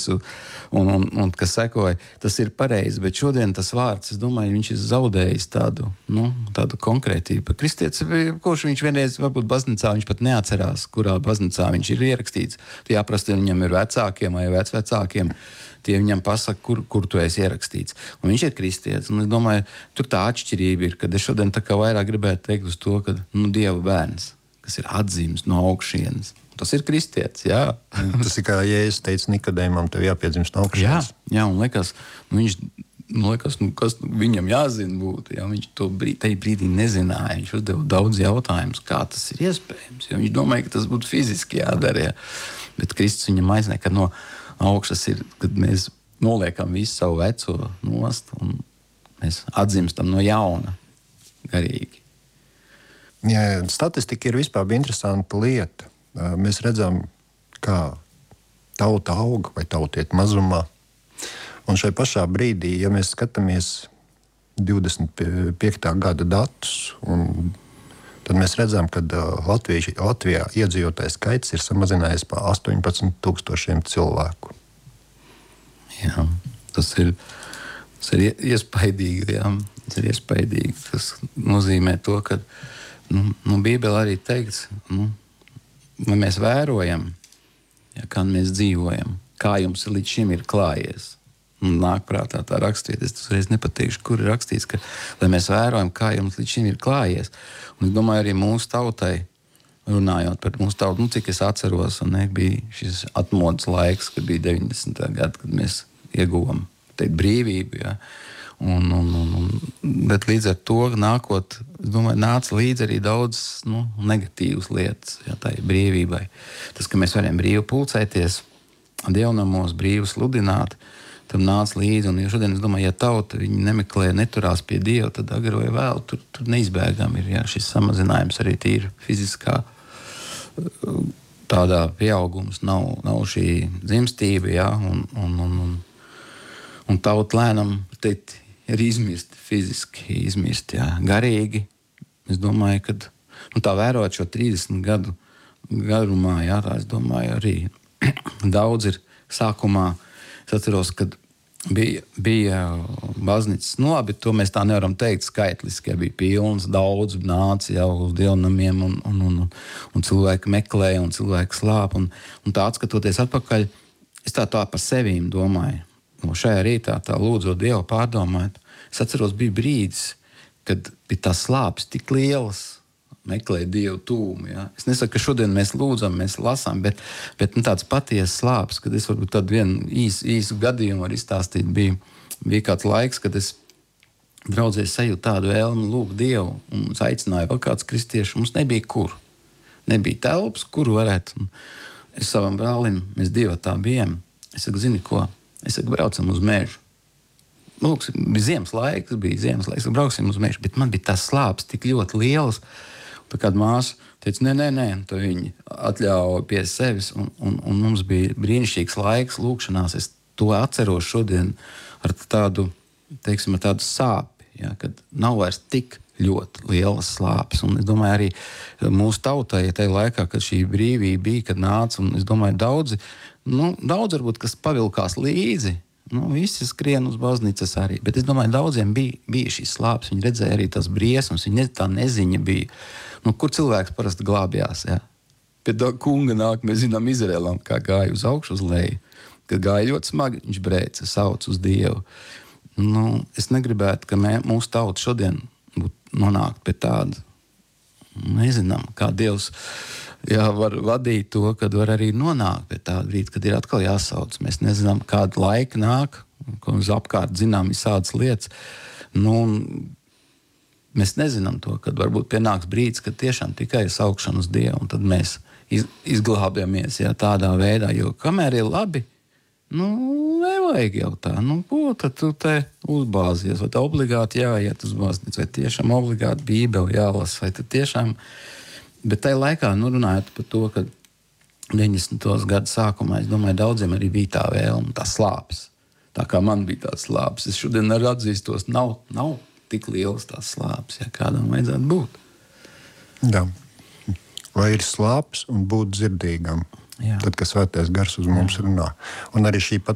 visu, un kas sekoja, tas ir pareizi, bet šodien tas vārds, es domāju, viņš ir zaudējis tādu konkrētību. Kristietis, kurš viņš vienreiz, varbūt baznīcā, viņš pat neatcerās, kurā baznīcā viņš ir ierakstīts. Tie jāprasta, viņam ir vecākiem vai vecvecākiem, tie viņam pasaka, kur tu esi ierakstīts. Un viņš ir kristietis. Un es domāju, tur tā atšķirība ir, kad es šodien tā kā vairāk gribētu teikt uz to, ka Dieva bērns, kas ir atzīmes no augšienes. Tas ir kristietis, jā. Tas ir kā Jēzus teica Nikodēmam, tev jāpiedzimst no augšienes. Jā, un liekas, kas viņam jāzina būtu. Jā, viņš to brīdī nezināja. Viņš uzdeva daudz jautājumus, kā tas ir iespējams. Jo viņš domāja, ka tas būtu fiziski jādara. Jā. Bet Kristus viņam aizniek, ka no augšas ir, kad mēs noliekam visu savu veco nost un mēs atzimstam no jauna garīgi. Jā, statistika ir vispār interesanta lieta. Mēs redzam, kā tauta auga vai tauta iet mazumā. Un šai pašā brīdī, ja mēs skatāmies 25. gada datus, tad mēs redzam, ka Latvijā iedzīvotājs skaits ir samazinājies par 18,000 cilvēku. Jā, tas ir iespaidīgi. Jā. Tas ir iespaidīgi. Tas nozīmē to, ka Bībelē arī teikts, vai mēs vērojam, kā mēs dzīvojam, kā jums līdz šim ir klājies. Nāk prātā tā rakstīta. Es reiz nepateikšu, kur ir rakstīts, ka lai mēs vērojam, kā jums līdz šim ir klājies. Un es domāju, arī mūsu tautai, runājot par mūsu tautu, cik es atceros, bija šis atmodas laiks, kad bija 90. gadi, kad mēs ieguvām brīvību. Ja? Bet līdz ar to nākot, es domāju, nāca līdz arī daudz negatīvas lietas, ja, tai brīvībai. Tas, ka mēs varam brīvi pulcēties, dievnamos brīvi sludināt, tam nāca līdzi. Un šodien, es domāju, ja tauta nemeklē, neturās pie Dieva, tad agri vai vēl tur neizbēgam ir šis samazinājums arī tīri fiziskā tādā pieaugums, nav šī dzimstība, ja, un tauta lēnam teikt, ir izmirst, fiziski izmirst, ja, garīgi. Es domāju, ka tā vērot šo 30 gadu garumā, ja, tā es domāju, arī daudz ir sākumā. Es atceros, kad bija baznīcas, labi, to mēs tā nevaram teikt skaitliski, ja bija pilns, daudz nāca jau uz dievnamiem un cilvēki meklēja un cilvēki slāp. Un tā atskatoties atpakaļ, es tā par sevīm domāju. Un šajā rītā tā lūdzot Dievu pārdomājot, es atceros, bija brīdis, kad bija tās slāpes tik lielas, meklēja Dievu tūmu. Ja? Es nesaku, ka šodien mēs lūdzam, mēs lasām, bet tāds patiesas slāpes, kad es varbūt tādu vienu īsu gadījumu var izstāstīt, bija kāds laiks, kad es draudzēs sajūtu tādu vēlmi lūgt Dievu un aicināju vēl kāds kristieši. Mums nebija kur. Nebija telpas, kur varētu. Es savam brālim, mēs divi tā bijām. Es saku, zini ko? Es saku, braucam uz mežu. Lūk, bija ziemas laiks, brauksim uz mežu, bet man bija tās slāpes tik ļoti lielas. Tā kāda māsa teica, nē, to viņi atļauja pie sevis, un mums bija brīnišķīgs laiks lūkšanās. Es to atceros šodien ar tādu, teiksim, ar tādu sāpi, ja, kad nav vairs tik ļoti lielas slāpes. Un es domāju, arī mūsu tautai, ja tajā laikā, kad šī brīvība bija, kad nāca, un es domāju, daudz varbūt, kas pavilkās līdzi, visi skrien uz baznīcas arī, bet es domāju, daudziem bija šīs slāpes, viņi redzēja arī tās briesmas, tā neziņa bija, kur cilvēks parasti glābjās, ja. Pie tā kunga nāk, mēs zinām Izraēlam, kā gāja uz augšu, uz leju, kad gāja ļoti smagi, viņš brēca, sauc uz Dievu. Es negribētu, ka mūsu tauta šodien nonākt pie tāda, nezinām, kā Dievs var vadīt to, kad var arī nonākt pie tāda brīdi, kad ir atkal jāsauc. Mēs nezinām, kāda laika nāk, ko mums apkārt zinām visādas lietas. Mēs nezinām to, kad varbūt pienāks brīdis, kad tiešām tikai saukšana uz Dievu, un tad mēs izglābjamies tādā veidā, jo kamēr ir labi, nevajag jau tā. Ko tad tu te uzbāzies? Vai tā obligāti jāiet uz baznīcu, vai tiešām obligāti Bībeli jālasa, vai tad tiešām. Bet tajā laikā, runājot par to, ka 90. gadu sākumā, es domāju, daudziem arī bija tā vēlme, tā slāpes. Tā kā man bija tās slāpes. Es šodien arī atzīstos, nav tik lielas tās slāpes, ja kādam vajadzētu būt. Jā. Vai ir slāpes un būt dzirdīgam? Jā. Tad, kad svētais gars uz mums runā. Un arī šī